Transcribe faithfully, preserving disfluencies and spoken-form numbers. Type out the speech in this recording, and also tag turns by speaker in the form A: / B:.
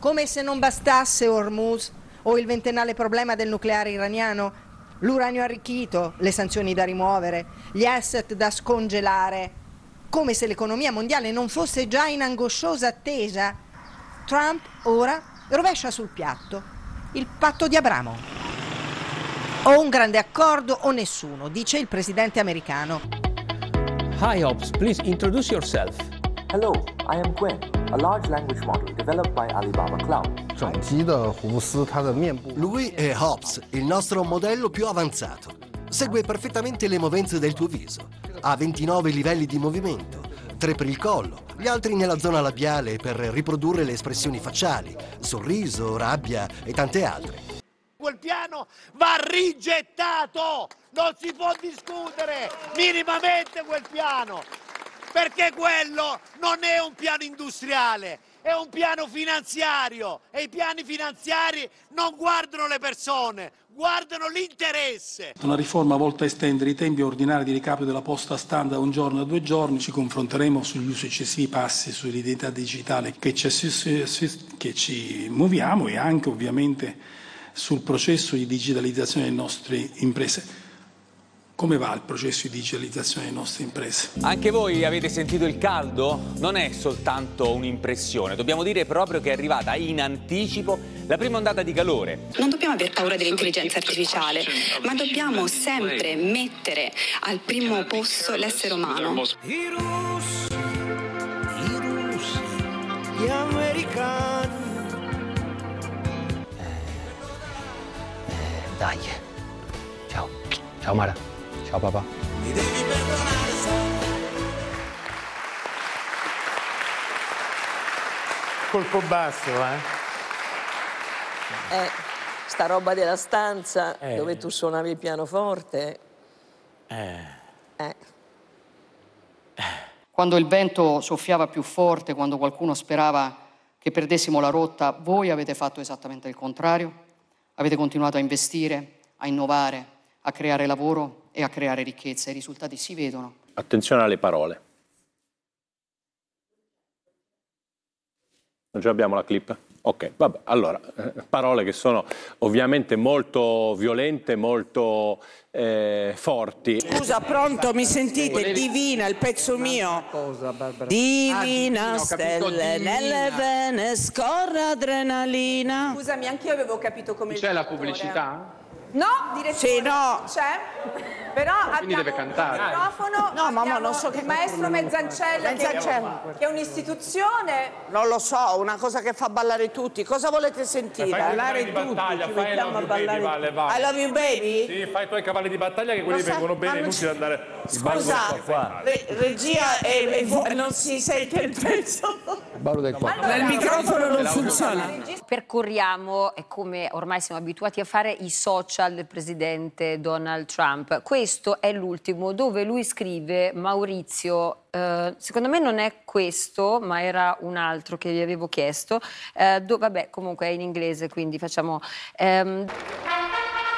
A: Come se non bastasse Hormuz o il ventennale problema del nucleare iraniano, l'uranio arricchito, le sanzioni da rimuovere, gli asset da scongelare, come se l'economia mondiale non fosse già in angosciosa attesa. Trump ora rovescia sul piatto il patto di Abramo. O un grande accordo o nessuno, dice il presidente americano.
B: Hi Hobbs, please introduce yourself.
C: Hello, I am Gwen, a large language model developed by Alibaba Cloud.
D: Lui è Hobbs, il nostro modello più avanzato. Segue perfettamente le movenze del tuo viso. Ha ventinove livelli di movimento, tre per il collo, gli altri nella zona labiale per riprodurre le espressioni facciali, sorriso, rabbia e tante altre.
E: Quel piano va rigettato, non si può discutere minimamente quel piano, perché quello non è un piano industriale, è un piano finanziario e i piani finanziari non guardano le persone, guardano l'interesse.
F: Una riforma volta a estendere i tempi ordinari di ricambio della posta standard da un giorno a due giorni. Ci confronteremo sugli successivi passi sull'identità digitale che ci, che ci muoviamo e anche ovviamente sul processo di digitalizzazione delle nostre imprese. Come va il processo di digitalizzazione delle nostre imprese?
B: Anche voi avete sentito il caldo? Non è soltanto un'impressione, dobbiamo dire proprio che è arrivata in anticipo la prima ondata di calore.
G: Non dobbiamo aver paura dell'intelligenza artificiale, ma dobbiamo sempre mettere al primo posto l'essere umano.
H: I russi, i russi, gli americani.
I: Eh, dai. Ciao. Ciao Mara. Ciao papà.
H: Mi devi perdonare sempre.
E: Colpo basso, eh?
J: Eh, sta roba della stanza
E: eh.
J: dove tu suonavi il pianoforte.
E: Eh.
J: Eh.
K: Quando il vento soffiava più forte, quando qualcuno sperava che perdessimo la rotta, voi avete fatto esattamente il contrario. Avete continuato a investire, a innovare, a creare lavoro e a creare ricchezza. I risultati si vedono.
L: Attenzione alle parole. Non ce l'abbiamo la clip? Ok, vabbè, allora, parole che sono ovviamente molto violente, molto eh, forti.
M: Scusa, pronto, mi sentite? Divina, il pezzo mio. Divina, stelle nelle vene, scorre adrenalina.
N: Scusami, anch'io avevo capito come...
O: C'è la pubblicità?
N: No, direttore.
M: Sì, no.
N: C'è? Però
O: quindi
N: abbiamo
O: deve cantare.
N: un microfono,
M: no, mamma, non so
N: il
M: che
N: maestro Mezzancella,
M: Mezzancella.
N: Che, che è un'istituzione.
M: Non lo so, una cosa che fa ballare tutti. Cosa volete sentire?
O: Fai ballare tutti, battaglia, fai I love you baby, vale, vale.
M: I love you baby?
O: Sì, fai i tuoi cavalli di battaglia che quelli
M: so,
O: vengono bene, inutile andare...
M: Scusa, re, regia e, e non si sente il pezzo.
N: Allora,
M: il microfono non funziona.
P: Percorriamo, come ormai siamo abituati a fare, i social del presidente Donald Trump. Questo è l'ultimo dove lui scrive: Maurizio, eh, secondo me non è questo, ma era un altro che vi avevo chiesto. Eh, do, vabbè, comunque è in inglese, quindi facciamo... Ehm...